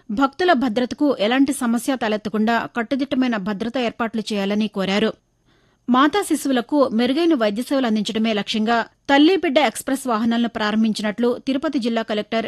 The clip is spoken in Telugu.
భక్తుల భద్రతకు ఎలాంటి సమస్య తలెత్తకుండా కట్టుదిట్టమైన భద్రతా ఏర్పాట్లు చేయాలని కోరారు. మాతా శిశువులకు మెరుగైన వైద్య సేవలు అందించడమే లక్ష్యంగా తల్లి బిడ్డ ఎక్స్‌ప్రెస్ వాహనాలను ప్రారంభించినట్లు తిరుపతి జిల్లా కలెక్టర్